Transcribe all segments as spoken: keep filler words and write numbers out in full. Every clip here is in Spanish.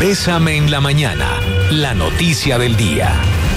Bésame en la mañana, la noticia del día.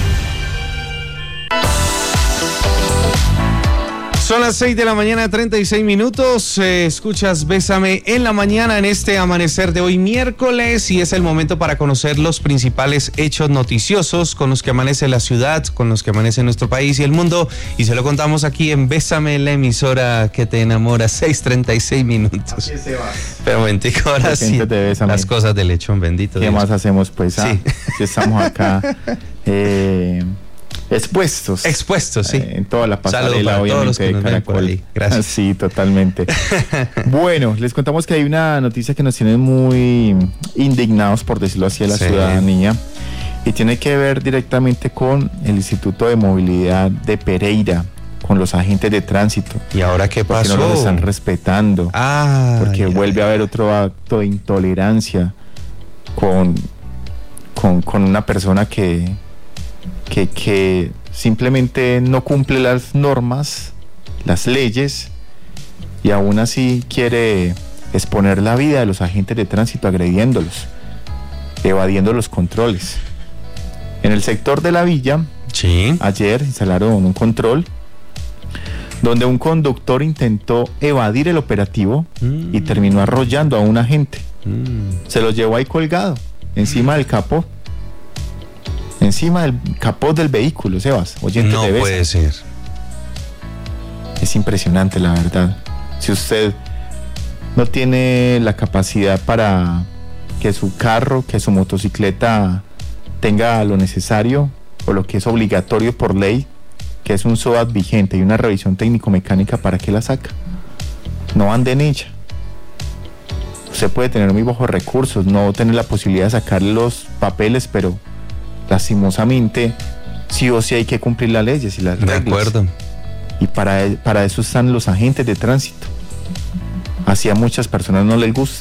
Son las seis de la mañana, treinta y seis minutos. Eh, escuchas Bésame en la mañana en este amanecer de hoy miércoles y es el momento para conocer los principales hechos noticiosos con los que amanece la ciudad, con los que amanece nuestro país y el mundo. Y se lo contamos aquí en Bésame, la emisora que te enamora. seis treinta y seis minutos. Aquí se va. Pero un momentico, ahora sí. Las cosas del lechón, bendito ¿Qué Dios. más hacemos? Pues ah, sí. Si estamos acá. Eh, Expuestos. Expuestos, sí. Eh, en toda la pasarela, Saludos para obviamente, todos los que nos ven por ahí. Gracias. Sí, totalmente. Bueno, les contamos que hay una noticia que nos tiene muy indignados, por decirlo así, a la sí. ciudadanía, y tiene que ver directamente con el Instituto de Movilidad de Pereira, con los agentes de tránsito. ¿Y ahora qué pasó? Porque no los están respetando. Ah, porque ya, vuelve ya. a haber otro acto de intolerancia con, con, con una persona que... Que, que simplemente no cumple las normas, las leyes, y aún así quiere exponer la vida de los agentes de tránsito agrediéndolos, evadiendo los controles. En el sector de la villa, sí. ayer instalaron un control donde un conductor intentó evadir el operativo mm. y terminó arrollando a un agente. Mm. Se lo llevó ahí colgado, encima del capó. Encima del capó del vehículo, Sebas, oyente no de Besa. puede ser. Es impresionante, la verdad. Si usted no tiene la capacidad para que su carro, que su motocicleta tenga lo necesario o lo que es obligatorio por ley, que es un S O A T vigente y una revisión técnico-mecánica, ¿para qué la saca? No ande en ella. Usted puede tener muy bajos recursos, no tener la posibilidad de sacar los papeles, pero lastimosamente sí o sí hay que cumplir las leyes y las reglas. De acuerdo. Y para, para eso están los agentes de tránsito. Así a muchas personas no les guste,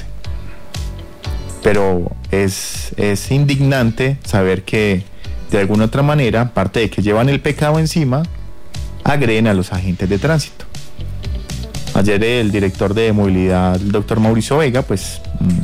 pero es, es indignante saber que de alguna otra manera, aparte de que llevan el pecado encima, agreden a los agentes de tránsito. Ayer el director de movilidad, el doctor Mauricio Vega, pues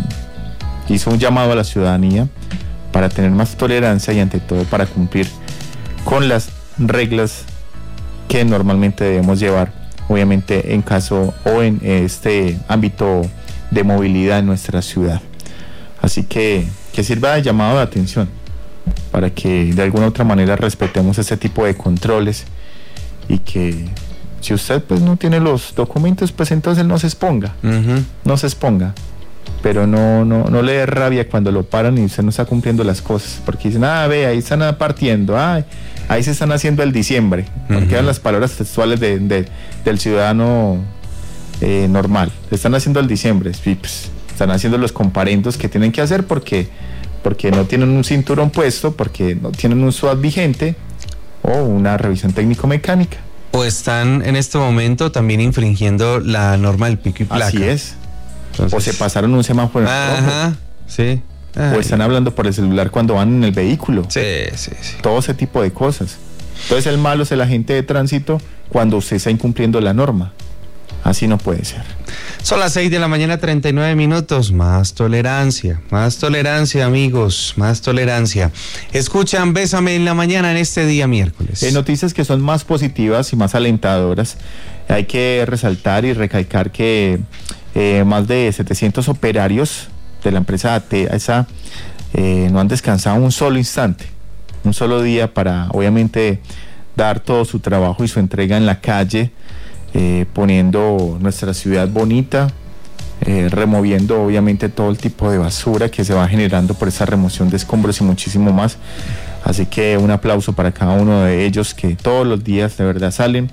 mmm, hizo un llamado a la ciudadanía para tener más tolerancia y ante todo para cumplir con las reglas que normalmente debemos llevar, obviamente en caso o en este ámbito de movilidad en nuestra ciudad. Así que que sirva de llamado de atención para que de alguna otra manera respetemos ese tipo de controles y que si usted pues no tiene los documentos, pues entonces no se exponga, uh-huh. no se exponga. Pero no, no, no le dé rabia cuando lo paran y usted no está cumpliendo las cosas, porque dicen, ah, ve, ahí están partiendo, ah, ahí se están haciendo el diciembre, porque uh-huh. eran las palabras textuales de, de, del ciudadano eh, normal, están haciendo el diciembre, y, pues, están haciendo los comparendos que tienen que hacer porque, porque no tienen un cinturón puesto, porque no tienen un S O A T vigente o una revisión técnico-mecánica. O están en este momento también infringiendo la norma del pico y placa. Así es. Entonces, o se pasaron un semáforo ajá, rojo. Sí. Ay. O están hablando por el celular cuando van en el vehículo. Sí, sí, sí. Todo ese tipo de cosas. Entonces el malo es el agente de tránsito cuando usted está incumpliendo la norma. Así no puede ser. Son las seis de la mañana, treinta y nueve minutos. Más tolerancia, más tolerancia, amigos, más tolerancia. Escuchan Bésame en la mañana en este día miércoles. Eh, noticias que son más positivas y más alentadoras. Hay que resaltar y recalcar que eh, más de setecientos operarios de la empresa A T E S A eh, no han descansado un solo instante, un solo día para obviamente dar todo su trabajo y su entrega en la calle, eh, poniendo nuestra ciudad bonita, eh, removiendo obviamente todo el tipo de basura que se va generando por esa remoción de escombros y muchísimo más. Así que un aplauso para cada uno de ellos que todos los días de verdad salen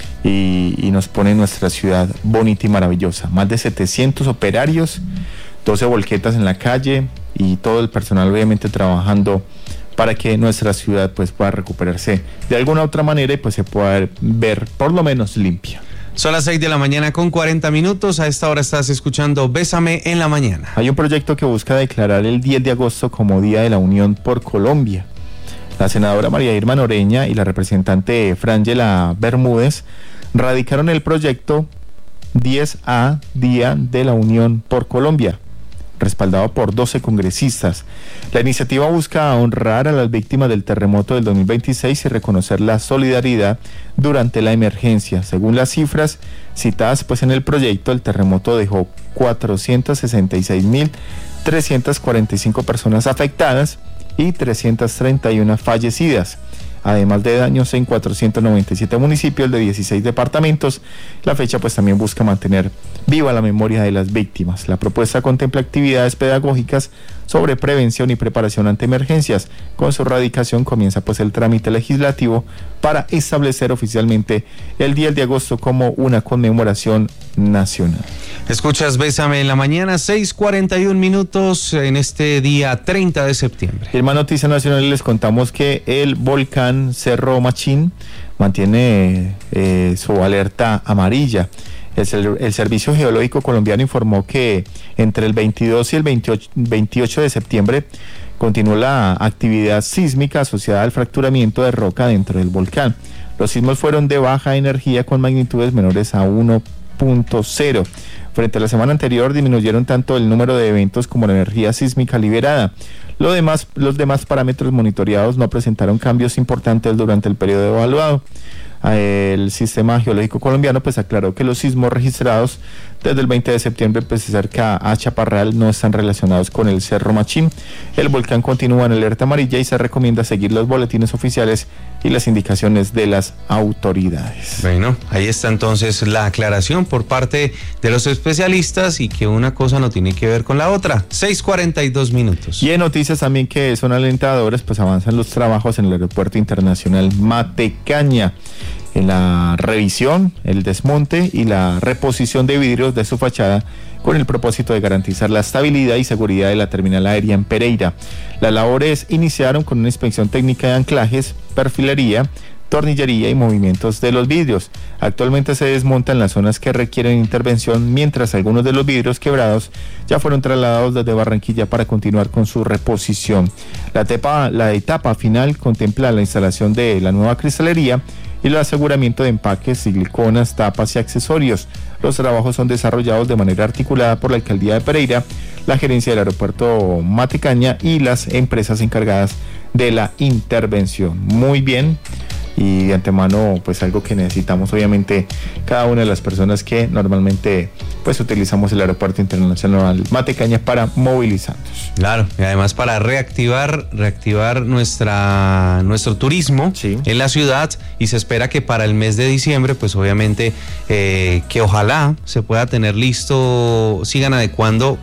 y, y nos ponen nuestra ciudad bonita y maravillosa. Más de setecientos operarios, doce volquetas en la calle y todo el personal obviamente trabajando para que nuestra ciudad pues pueda recuperarse de alguna otra manera y pues se pueda ver por lo menos limpia. Son las seis de la mañana con cuarenta minutos. A esta hora estás escuchando Bésame en la mañana. Hay un proyecto que busca declarar el diez de agosto como Día de la Unión por Colombia. La senadora María Irma Noreña y la representante Frangela Bermúdez radicaron el proyecto diez A, Día de la Unión por Colombia, respaldado por doce congresistas. La iniciativa busca honrar a las víctimas del terremoto del dos mil veintiséis y reconocer la solidaridad durante la emergencia. Según las cifras citadas pues en el proyecto, el terremoto dejó cuatrocientas sesenta y seis mil trescientas cuarenta y cinco personas afectadas y trescientas treinta y una fallecidas, además de daños en cuatrocientos noventa y siete municipios de dieciséis departamentos. La fecha pues también busca mantener viva la memoria de las víctimas. La propuesta contempla actividades pedagógicas sobre prevención y preparación ante emergencias. Con su radicación comienza pues el trámite legislativo para establecer oficialmente el diez de agosto como una conmemoración nacional. Escuchas Bésame en la mañana, seis cuarenta y un minutos en este día treinta de septiembre. En más noticias nacionales les contamos que el volcán Cerro Machín mantiene eh, su alerta amarilla. El, el Servicio Geológico Colombiano informó que entre el veintidós y el veintiocho, veintiocho de septiembre continuó la actividad sísmica asociada al fracturamiento de roca dentro del volcán. Los sismos fueron de baja energía con magnitudes menores a uno punto cero. Frente a la semana anterior disminuyeron tanto el número de eventos como la energía sísmica liberada. Lo demás, los demás parámetros monitoreados no presentaron cambios importantes durante el periodo evaluado. El Sistema Geológico Colombiano pues aclaró que los sismos registrados desde el veinte de septiembre pues cerca a Chaparral no están relacionados con el Cerro Machín. El volcán continúa en alerta amarilla y se recomienda seguir los boletines oficiales y las indicaciones de las autoridades. Bueno, ahí está entonces la aclaración por parte de los especialistas y que una cosa no tiene que ver con la otra. seis cuarenta y dos minutos. Y en noticias también que son alentadoras, pues avanzan los trabajos en el Aeropuerto Internacional Matecaña, en la revisión, el desmonte y la reposición de vidrios de su fachada con el propósito de garantizar la estabilidad y seguridad de la terminal aérea en Pereira. Las labores iniciaron con una inspección técnica de anclajes, perfilería, tornillería y movimientos de los vidrios. Actualmente se desmontan las zonas que requieren intervención, mientras algunos de los vidrios quebrados ya fueron trasladados desde Barranquilla para continuar con su reposición. La etapa, la etapa final contempla la instalación de la nueva cristalería y el aseguramiento de empaques, siliconas, tapas y accesorios. Los trabajos son desarrollados de manera articulada por la Alcaldía de Pereira, la Gerencia del Aeropuerto Matecaña y las empresas encargadas de la intervención. Muy bien. Y de antemano, pues algo que necesitamos obviamente cada una de las personas que normalmente pues utilizamos el Aeropuerto Internacional Matecaña para movilizarnos. Claro, y además para reactivar, reactivar nuestra, nuestro turismo sí. en la ciudad, y se espera que para el mes de diciembre, pues obviamente eh, que ojalá se pueda tener listo, sigan adecuando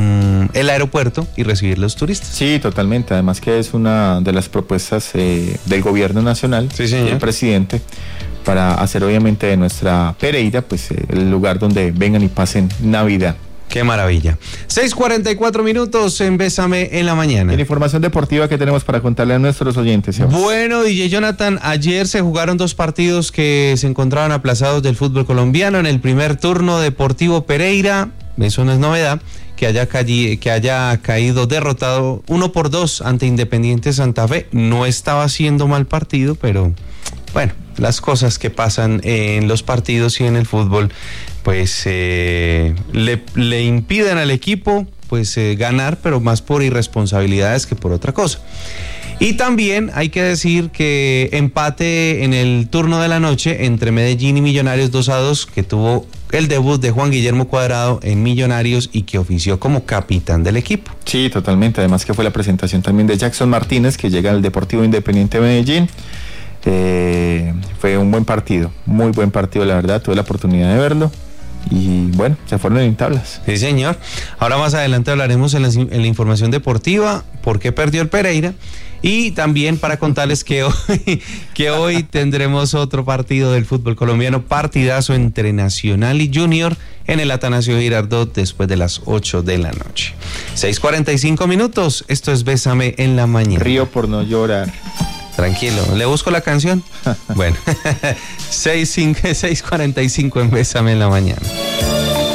el aeropuerto y recibir los turistas. Sí, totalmente. Además que es una de las propuestas eh, del gobierno nacional, sí, del presidente, para hacer obviamente de nuestra Pereira pues eh, el lugar donde vengan y pasen Navidad. Qué maravilla. seis cuarenta y cuatro minutos en Bésame en la mañana. En información deportiva que tenemos para contarle a nuestros oyentes. ¿Sí? Bueno, D J Jonathan, ayer se jugaron dos partidos que se encontraban aplazados del fútbol colombiano. En el primer turno, Deportivo Pereira, eso no es novedad, que haya, calli, que haya caído derrotado uno por dos ante Independiente Santa Fe. No estaba haciendo mal partido, pero bueno, las cosas que pasan en los partidos y en el fútbol, pues eh, le, le impiden al equipo pues eh, ganar, pero más por irresponsabilidades que por otra cosa. Y también hay que decir que empate en el turno de la noche entre Medellín y Millonarios dos a dos, que tuvo el debut de Juan Guillermo Cuadrado en Millonarios y que ofició como capitán del equipo. Sí, totalmente. Además que fue la presentación también de Jackson Martínez, que llega al Deportivo Independiente de Medellín. Eh, fue un buen partido, muy buen partido, la verdad. Tuve la oportunidad de verlo. Y bueno, se fueron en tablas. Sí, señor. Ahora más adelante hablaremos en la, en la información deportiva por qué perdió el Pereira, y también para contarles que hoy, que hoy tendremos otro partido del fútbol colombiano, partidazo entre Nacional y Junior en el Atanasio Girardot después de las ocho de la noche. seis cuarenta y cinco minutos, esto es Bésame en la mañana. Río por no llorar. Tranquilo, ¿le busco la canción? Bueno, seis cuarenta y cinco en Bésame en la mañana.